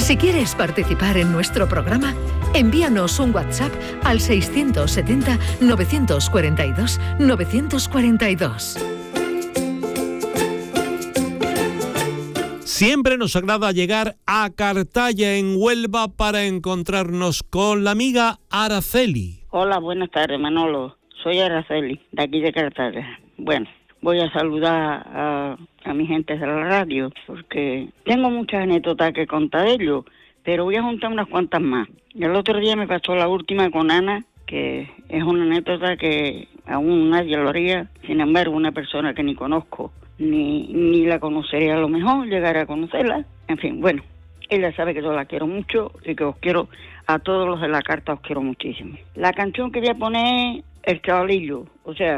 Si quieres participar en nuestro programa, envíanos un WhatsApp al 670-942-942. Siempre nos agrada llegar a Cartaya, en Huelva, para encontrarnos con la amiga Araceli. Hola, buenas tardes, Manolo. Soy Araceli, de aquí de Cartaya. Bueno, voy a saludar a mi gente de la radio, porque tengo muchas anécdotas que contar de ellos, pero voy a juntar unas cuantas más. El otro día me pasó la última con Ana, que es una anécdota que aún nadie lo haría. Sin embargo, una persona que ni conozco, ni la conocería, a lo mejor llegaré a conocerla. En fin, bueno, ella sabe que yo la quiero mucho y que os quiero, a todos los de la carta os quiero muchísimo. La canción que voy a poner, El Chavalillo, o sea,